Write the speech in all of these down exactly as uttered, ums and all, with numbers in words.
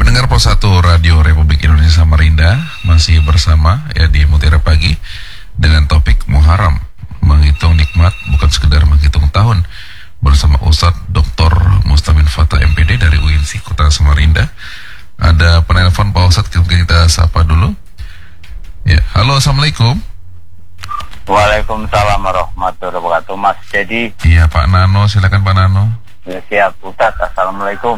Pendengar Pos satu Radio Republik Indonesia Samarinda masih bersama ya di Mutiara Pagi dengan topik Muharram, menghitung nikmat bukan sekedar menghitung tahun, bersama Ustadz doktor Mustamin Fatah M P D dari U I N S I Kota Samarinda. Ada penelpon Pak Ustadz, kita sapa dulu. Ya, halo, assalamualaikum. Waalaikumsalam warahmatullahi wabarakatuh. Mas Jadi. Iya, Pak Nano, silakan Pak Nano. Ya, siap Ustadz. Assalamualaikum.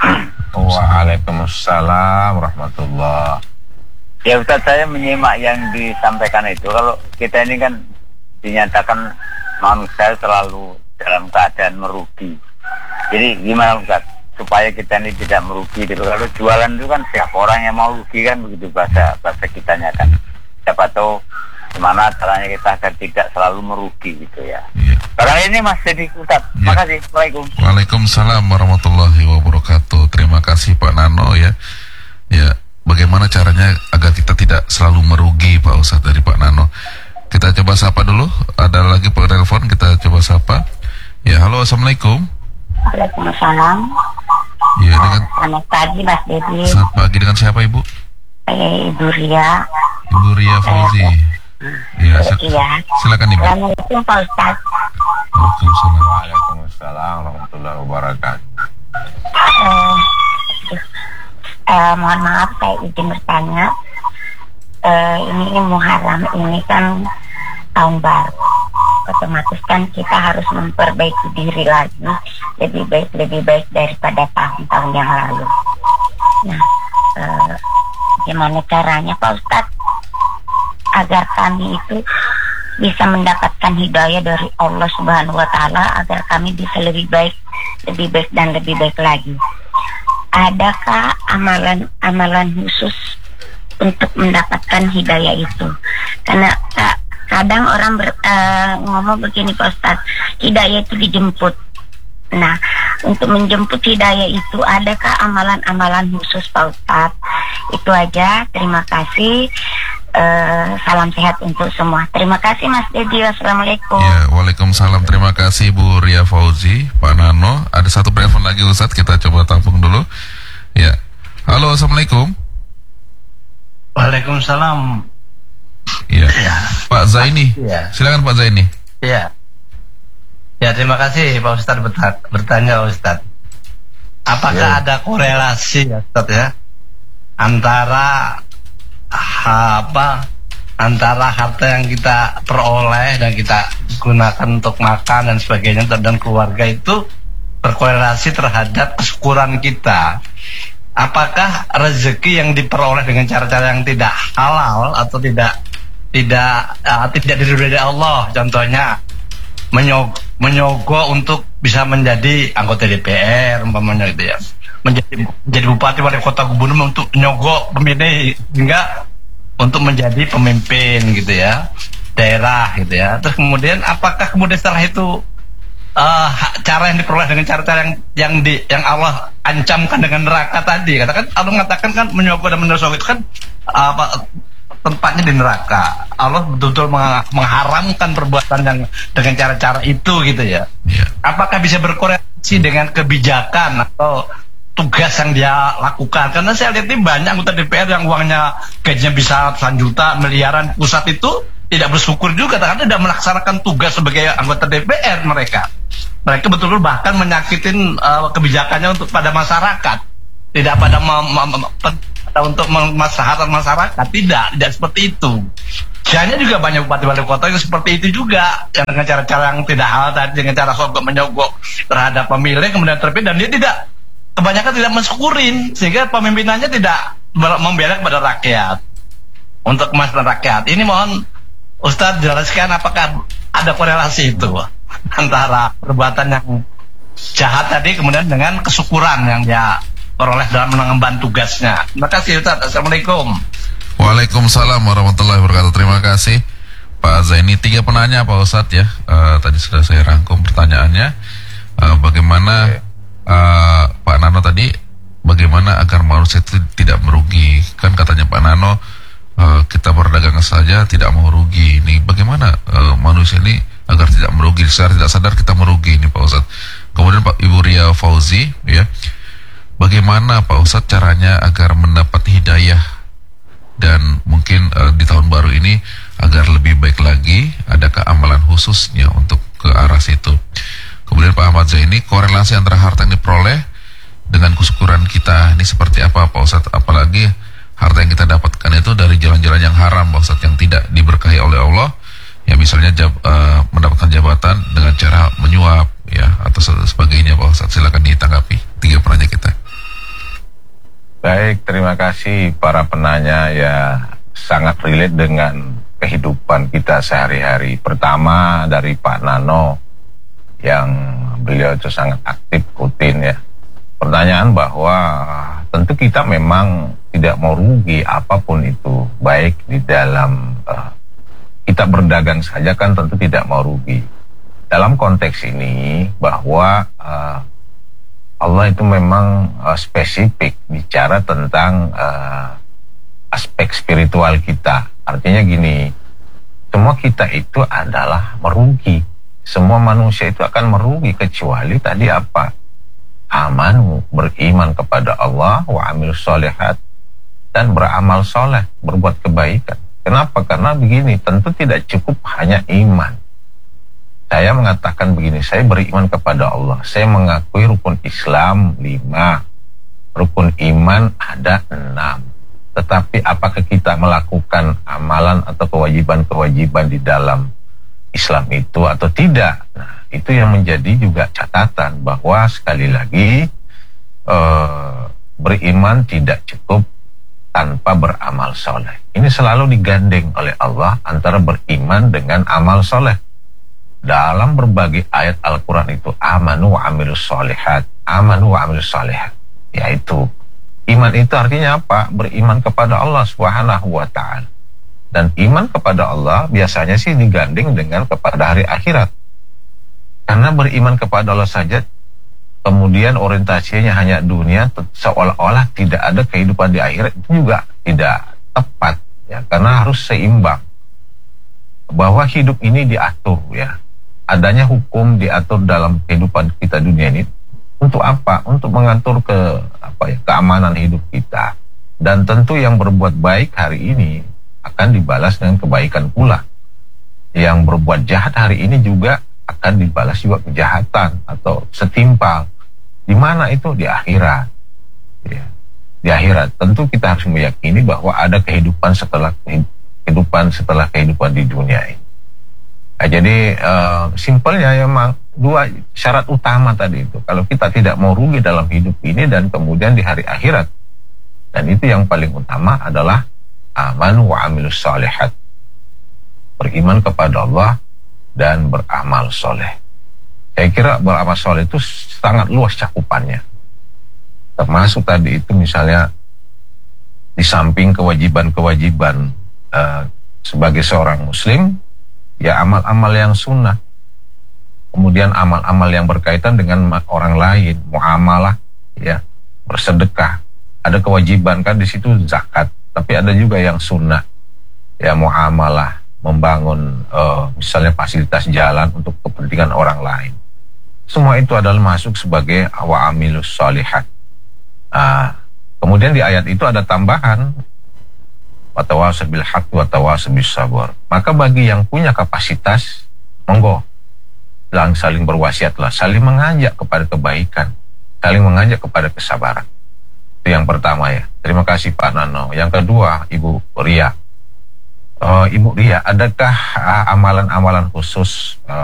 Waalaikumsalam warahmatullah. Ya Ustadz, saya menyimak yang disampaikan itu. Kalau kita ini kan dinyatakan manusia selalu dalam keadaan merugi. Jadi gimana Ustadz supaya kita ini tidak merugi gitu. Kalau jualan itu kan siapa orang yang mau rugi kan, begitu bahasa bahasa kitanya kan. Siapa tahu gimana caranya kita agar tidak selalu merugi gitu ya. Ya. Sekarang ini Mas Dedi Ustadz. Ya. Makasih. Assalamualaikum. Waalaikumsalam warahmatullahi wabarakatuh. Terima kasih Pak Nano ya. Ya, bagaimana caranya agar kita tidak selalu merugi Pak Ustadz dari Pak Nano. Kita coba sapa dulu. Ada lagi penelpon, kita coba sapa. Ya, halo, assalamualaikum. Waalaikumsalam. Ya, dengan selamat pagi Mas Dedi. Selamat pagi, dengan siapa Ibu? Eh, Ibu Ria. Ibu Ria Fauzi. Eh, Ya, sil iya. Silakan Ibu. Assalamualaikum Pak Ustadz. Waalaikumsalam. Waalaikumsalam warahmatullahi wabarakatuh. Eh, eh, mohon maaf saya izin bertanya. Eh, ini Muharram ini kan tahun baru. Otomatis kan kita harus memperbaiki diri lagi, lebih baik lebih baik daripada tahun-tahun yang lalu. Nah, eh, gimana caranya Pak Ustadz agar kami itu bisa mendapatkan hidayah dari Allah Subhanahu wa Ta'ala, agar kami bisa lebih baik, lebih baik dan lebih baik lagi. Adakah amalan-amalan khusus untuk mendapatkan hidayah itu? Karena uh, kadang orang ber, uh, ngomong begini Pak Ustadz, hidayah itu dijemput. Nah, untuk menjemput hidayah itu adakah amalan-amalan khusus Pak Ustadz? Itu aja, terima kasih. Uh, salam sehat untuk semua. Terima kasih Mas Dedi. Wassalamualaikum. Ya, waalaikumsalam. Terima kasih Bu Ria Fauzi, Pak Nano. Ada satu telepon lagi Ustadz, kita coba tampung dulu. Ya, halo, assalamualaikum. Waalaikumsalam. Ya, ya. Pak Zaini. Ya. Silakan Pak Zaini. Ya. Ya, terima kasih Pak Ustadz bertanya Ustadz. Apakah ya. ada korelasi ya Ustadz ya antara apa antara harta yang kita peroleh dan kita gunakan untuk makan dan sebagainya dan keluarga itu berkorelasi terhadap kesyukuran kita? Apakah rezeki yang diperoleh dengan cara-cara yang tidak halal atau tidak tidak uh, tidak diridhoi dari Allah, contohnya menyog menyogok untuk bisa menjadi anggota D P R umpamanya gitu ya, menjadi menjadi bupati, wali kota, gubernur, untuk nyogok pemilih hingga untuk menjadi pemimpin gitu ya daerah gitu ya. Terus kemudian apakah kemudian setelah itu uh, cara yang diperoleh dengan cara-cara yang yang di yang Allah ancamkan dengan neraka tadi, katakan Allah mengatakan kan menyogok dan menyogok itu kan apa tempatnya di neraka. Allah betul-betul mengharamkan perbuatan yang dengan cara-cara itu gitu ya. Yeah. Apakah bisa berkorelasi dengan kebijakan atau tugas yang dia lakukan? Karena saya lihat ini banyak anggota D P R yang uangnya gajinya bisa ratusan juta, miliaran, pusat itu tidak bersyukur juga karena tidak melaksanakan tugas sebagai anggota D P R mereka. Mereka betul-betul bahkan menyakitin uh, kebijakannya untuk pada masyarakat, tidak pada untuk memaslahatan masyarakat, tidak, tidak seperti itu. Jangan juga banyak bupati wali kota yang seperti itu juga, yang dengan cara-cara yang tidak halal tadi, dengan cara sogok menyogok terhadap pemilih kemudian terpilih, dan dia tidak, kebanyakan tidak mensyukurin, sehingga pemimpinannya tidak membela kepada rakyat untuk kemaslahatan rakyat. Ini mohon Ustadz jelaskan apakah ada korelasi itu antara perbuatan yang jahat tadi kemudian dengan kesyukuran yang dia peroleh dalam mengemban tugasnya. Terima kasih Ustadz. Assalamualaikum. Waalaikumsalam warahmatullahi wabarakatuh. Terima kasih Pak Zaini. Tiga penanya Pak Ustadz ya. Uh, tadi sudah saya rangkum pertanyaannya. Uh, bagaimana uh, Pak Nano tadi, bagaimana agar manusia itu tidak merugi? Kan katanya Pak Nano, uh, kita berdagang saja tidak mau rugi. Ini bagaimana uh, manusia ini agar tidak merugi? Secara tidak sadar kita merugi ini Pak Ustadz. Kemudian Pak Ibu Ria Fauzi ya, bagaimana Pak Ustadz caranya agar mendapat hidayah dan mungkin uh, di tahun baru ini agar lebih baik lagi, adakah amalan khususnya untuk ke arah situ? Kemudian Pak Ahmad Zaini, korelasi antara harta yang diperoleh dengan kesyukuran kita ini seperti apa Pak Ustadz? Apalagi harta yang kita dapatkan itu dari jalan-jalan yang haram Pak Ustadz, yang tidak diberkahi oleh Allah, ya misalnya jab, uh, mendapatkan jabatan dengan cara menyuap ya atau sebagainya Pak Ustadz. Silakan ditanggapi tiga penanya kita. Baik, terima kasih para penanya, ya sangat relate dengan kehidupan kita sehari-hari. Pertama dari Pak Nano, yang beliau itu sangat aktif rutin ya. Pertanyaan bahwa tentu kita memang tidak mau rugi apapun itu, baik di dalam uh, kita berdagang saja kan tentu tidak mau rugi. Dalam konteks ini bahwa uh, Allah itu memang uh, spesifik bicara tentang uh, aspek spiritual kita. Artinya gini, semua kita itu adalah merugi. Semua manusia itu akan merugi kecuali tadi apa? Amanu, beriman kepada Allah, wa amil solehat, dan beramal soleh, berbuat kebaikan. Kenapa? Karena begini, tentu tidak cukup hanya iman. Saya mengatakan begini, saya beriman kepada Allah, saya mengakui rukun Islam lima, rukun iman ada enam. Tetapi apakah kita melakukan amalan atau kewajiban-kewajiban di dalam Islam itu atau tidak? Nah, itu yang menjadi juga catatan bahwa sekali lagi eh, beriman tidak cukup tanpa beramal soleh. Ini selalu digandeng oleh Allah antara beriman dengan amal soleh. Dalam berbagai ayat Al-Quran itu amanu wa amilus solihat, amanu wa amilus solihat, yaitu iman itu artinya apa? Beriman kepada Allah Subhanahu wa ta'ala. Dan iman kepada Allah biasanya sih digandeng dengan kepada hari akhirat. Karena beriman kepada Allah saja kemudian orientasinya hanya dunia, seolah-olah tidak ada kehidupan di akhirat, itu juga tidak tepat ya, karena harus seimbang. Bahwa hidup ini diatur ya. Adanya hukum diatur dalam kehidupan kita dunia ini untuk apa? Untuk mengatur ke apa ya, keamanan hidup kita. Dan tentu yang berbuat baik hari ini akan dibalas dengan kebaikan pula. Yang berbuat jahat hari ini juga akan dibalas juga kejahatan atau setimpal. Di mana itu? Di akhirat. Ya. Di akhirat. Tentu kita harus meyakini bahwa ada kehidupan setelah kehidupan setelah kehidupan di dunia ini. Nah, jadi uh, simpelnya memang dua syarat utama tadi itu. Kalau kita tidak mau rugi dalam hidup ini dan kemudian di hari akhirat, dan itu yang paling utama adalah amanu wa amilus solihat, beriman kepada Allah dan beramal soleh. Saya kira beramal soleh itu sangat luas cakupannya. Termasuk tadi itu misalnya di samping kewajiban-kewajiban uh, sebagai seorang muslim, ya amal-amal yang sunnah, kemudian amal-amal yang berkaitan dengan orang lain, muamalah, ya bersedekah. Ada kewajiban kan di situ zakat, tapi ada juga yang sunnah, ya muamalah, membangun uh, misalnya fasilitas jalan untuk kepentingan orang lain. Semua itu adalah masuk sebagai wa amilus sholihat. Uh, kemudian di ayat itu ada tambahan watawasau bil haqq watawasau bis sabr. Maka bagi yang punya kapasitas, monggo lang saling berwasiatlah, saling mengajak kepada kebaikan, saling mengajak kepada kesabaran. Itu yang pertama ya. Terima kasih Pak Nano. Yang kedua, Ibu Ria. Uh, Ibu Ria, adakah uh, amalan-amalan khusus uh,